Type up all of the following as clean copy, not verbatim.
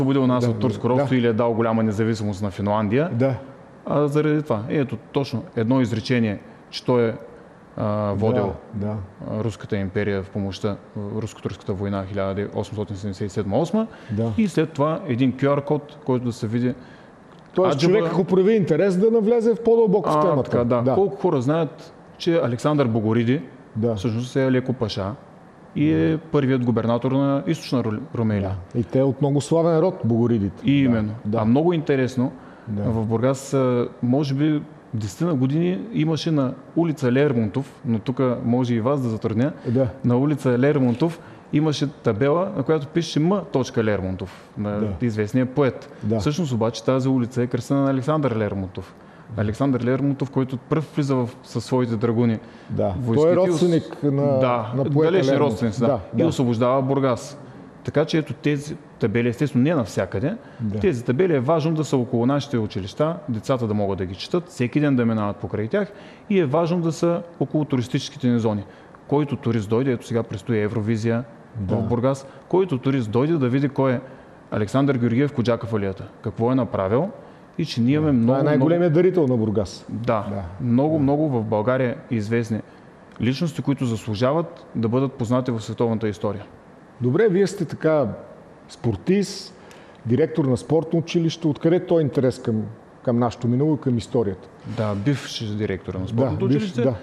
освободил нас от турско робство или е дал голяма независимост на Финландия. Да. Заради това. Ето точно едно изречение, че той е водил Руската империя в помощта, Руско-турската война 1877-8 и след това един QR код, който да се види. Тоест човек, ако прояви интерес, да навлезе в по-дълбоко в темата. Така. Колко хора знаят, че Александър Богориди всъщност е Леко паша и е първият губернатор на източна Румелия. И те от много славен род, Богоридите. И именно. А много интересно, в Бургас, може би 10 на години имаше на улица Лермонтов, но тук може и вас да затрудня, на улица Лермонтов имаше табела, на която пише М. Лермонтов, на известния поет. Всъщност обаче тази улица е кръстена на Александър Лермонтов. Александър Лермонтов, който пръв влиза със своите драгуни войските. Той е родственик на поета далечни Лермонтов. родственици, и освобождава Бургас. Така че ето тези табели, естествено не навсякъде, тези табели е важно да са около нашите училища, децата да могат да ги четат, всеки ден да минават покрай тях и е важно да са около туристическите ни зони. Който турист дойде, ето сега предстои Евровизия в Бургас, който турист дойде да види кой е Александър Георгиев Коджаков-Алията, какво е направил и че ние имаме много... Това е най-големият дарител на Бургас. Много в България известни личности, които заслужават да бъдат познати в световната история. Добре, вие сте така спортист, директор на спортно училище. Откъде той е интерес към нашето минало и към историята? Да, бивш директор на спортното училище.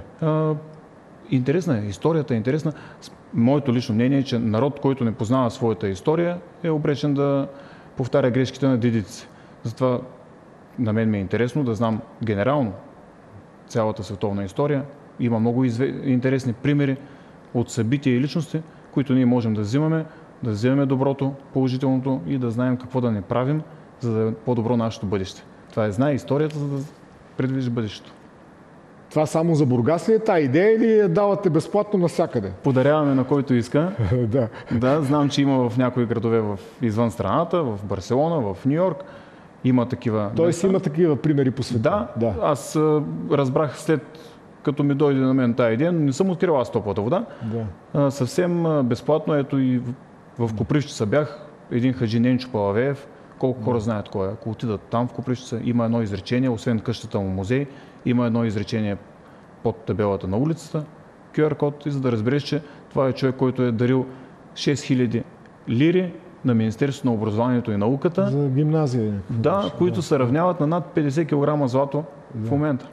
Интересна е, историята е интересна. Моето лично мнение е, че народ, който не познава своята история, е обречен да повтаря грешките на дедиците. Затова на мен ми е интересно да знам генерално цялата световна история. Има много интересни примери от събития и личности, които ние можем да вземем доброто, положителното и да знаем какво да не правим, за да е по-добро нашето бъдеще. Това е знае историята, за да предвижда бъдещето. Това само за Бургас ли е тази идея или я давате безплатно навсякъде? Подаряваме на който иска. Знам, че има в някои градове извън страната, в Барселона, в Ню Йорк. Има такива. Тоест има такива примери по света. Аз разбрах след като ми дойде на мен тази идея, но не съм открил аз топлата вода. Съвсем безплатно, ето и в Копривщица бях, един хаджи Ненчо Палавеев, колко хора знаят кой е. Ако отидат там в Копривщица, има едно изречение, освен къщата му музей, има едно изречение под табелата на улицата, QR код, и за да разбереш, че това е човек, който е дарил 6000 лири на Министерството на образованието и науката. За гимназия. Които се равняват на над 50 кг злато в момента.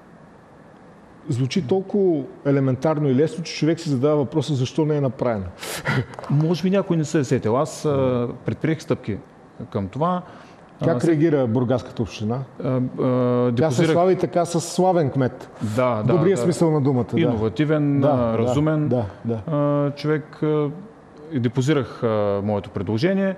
Звучи толкова елементарно и лесно, че човек си задава въпроса защо не е направено. Може би някой не се е сетил. Аз предприех стъпки към това. Как реагира бургаската община? Тя се слави така с славен кмет. В добрия смисъл на думата. Иновативен, разумен човек. Депозирах моето предложение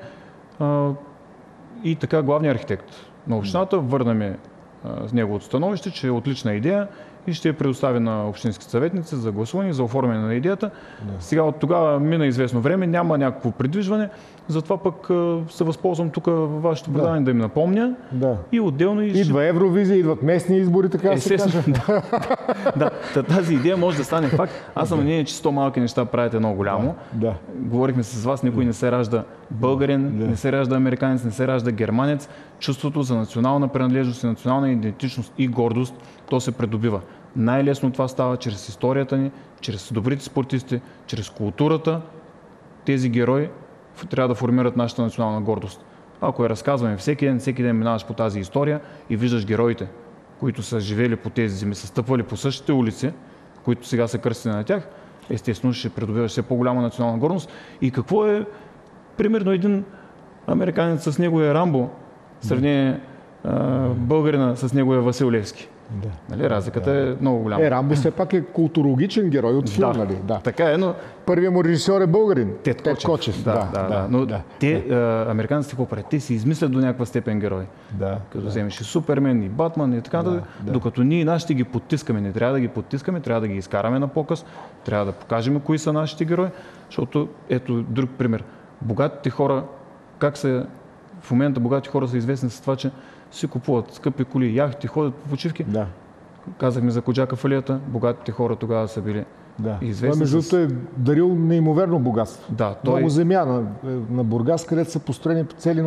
и така главният архитект на общината върна ми с неговото становище, че е отлична идея и ще я предостави на общинските съветници за гласуване, за оформяне на идеята. Сега от тогава мина известно време, няма някакво придвижване, затова пък се възползвам тук във вашето предаване да им напомня. И отделно... Идва Евровизия, идват местни избори, така да се каже. Тази идея може да стане факт. Аз съм мнение, че 100 малки неща правят едно голямо. Говорихме с вас, никой не се ражда българин, не се ражда американец, не се ражда германец. Чувството за национална принадлежност и национална идентичност и гордост, то се придобива. Най-лесно това става чрез историята ни, чрез добрите спортисти, чрез културата. Тези герои трябва да формират нашата национална гордост. Ако я разказваме всеки ден минаваш по тази история и виждаш героите, които са живели по тези земи, са стъпвали по същите улици, които сега са кръстени на тях, естествено ще придобиваш все по-голяма национална гордост. И какво е, примерно, един американец с неговия Рамбо, в сравнение българина с неговия Васил Левски. Разликата е много голяма. Рамбо все пак е културологичен герой от филм, нали? Така е, но... Първият му режисьор е българин. Тед Кочев. Но те, американците, какво правят? Те си измислят до някаква степен герои. Като вземеш и Супермен, и Батман, и така. Докато ние нашите ги подтискаме. Не трябва да ги подтискаме, трябва да ги изкараме на показ, трябва да покажем кои са нашите герои. Защото, ето друг пример. Богатите хора, в момента богати хора са известни с това, че си купуват скъпи коли, яхти, ходят по почивки. Казахме за Коджаков-Алията, богатите хора тогава са били известни. Между другото е дарил неимоверно богатство. Много земя на Бургас, където са построени цели